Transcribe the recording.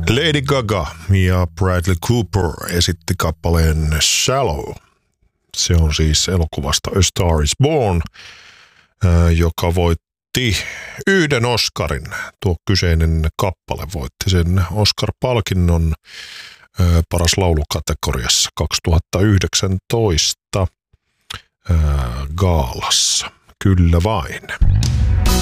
Lady Gaga ja Bradley Cooper esitti kappaleen Shallow. Se on siis elokuvasta A Star is Born, joka voitti 1 Oscarin. Tuo kyseinen kappale voitti sen Oscar-palkinnon paras laulukategoriassa 2019 gaalassa. Kyllä vain.